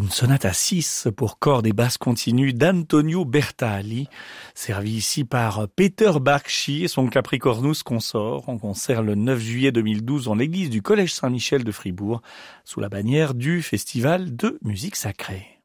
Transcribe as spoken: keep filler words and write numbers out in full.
une sonate à six pour cordes et basses continues d'Antonio Bertali, servi ici par Peter Bakshi et son Capricornus consort en concert le neuf juillet deux mille douze en l'église du Collège Saint-Michel de Fribourg, sous la bannière du Festival de musique sacrée.